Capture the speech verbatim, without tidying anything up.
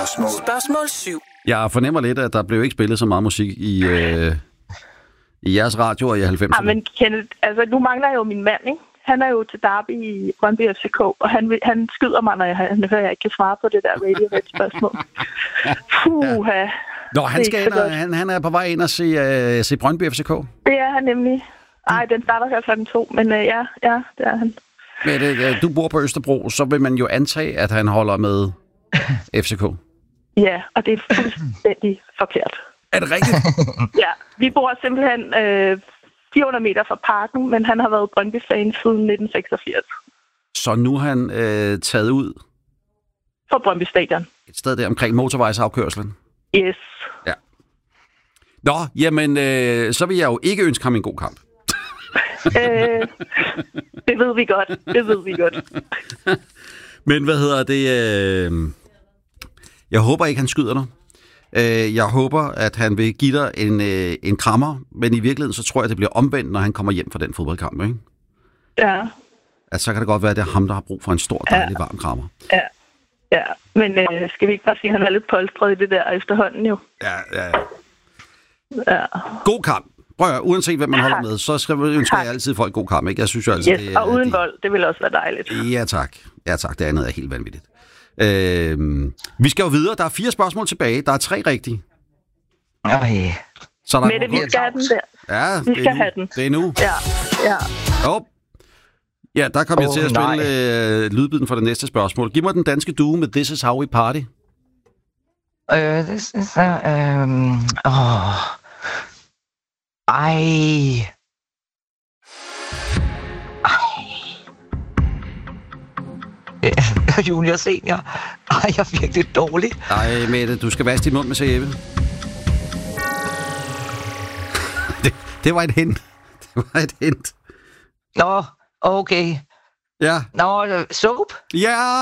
Spørgsmål. Spørgsmål syv. Jeg fornemmer lidt, at der blev ikke spillet så meget musik i, øh, i jeres radioer i halvfemserne. Ja, men Kenneth, altså nu mangler jeg jo min mand, ikke? Han er jo til Derby i Brøndby F C K, og han, vil, han skyder mig, når jeg, han hører, jeg ikke kan svare på det der Radio-spørgsmål. Puha. Nå, han, skal ind, og, han, han er på vej ind og se, øh, se Brøndby F C K. Det er han nemlig. Ej, den starter her klokken to, men øh, ja, ja, det er han. Men øh, du bor på Østerbro, så vil man jo antage, at han holder med F C K. Ja, og det er fuldstændig forkert. Er det rigtigt? Ja, vi bor simpelthen øh, fire hundrede meter fra parken, men han har været Brøndby-fan siden nitten seksogfirs. Så nu er han øh, taget ud? Fra Brøndby Stadion. Et sted der omkring motorvejsafkørslen? Yes. Ja. Nå, jamen, øh, så vil jeg jo ikke ønske ham en god kamp. øh, det ved vi godt. Det ved vi godt. Men hvad hedder det? Øh, jeg håber ikke, han skyder dig. Øh, jeg håber, at han vil give dig en, øh, en krammer, men i virkeligheden så tror jeg, det bliver omvendt, når han kommer hjem fra den fodboldkamp, ikke? Ja. At så kan det godt være, at det er ham, der har brug for en stor, dejlig, ja. varm krammer. Ja, ja. Men øh, skal vi ikke bare sige, at han er lidt polstret i det der efterhånden jo? Ja, ja, ja. God kamp. Prøv at, uanset hvad man holder med, så skal man ønske jeg altid folk god kamp, ikke? Jeg synes jo altså, yes, det er, og uden det... vold, det vil også være dejligt. Ja tak. Ja tak, det andet er helt vanvittigt. Øh, vi skal jo videre. Der er fire spørgsmål tilbage. Der er tre rigtige. Ej. Så der Mette, vi skal have den der. Ja, vi skal have den. Det er nu. Ja, ja. Oh. Ja, der kommer oh, jeg til at spille øh, lydbiden for det næste spørgsmål. Giv mig den danske duo med This Is How We Party. Uh, this is uh, um, oh. Ej. Ej. Junior Senior. Ej, jeg er virkelig dårlig. Ej, Mette, du skal vaske din mund med sæbe. det, det var et hint. Det var et hint. Nå, okay. Ja. Nå, soap? Ja!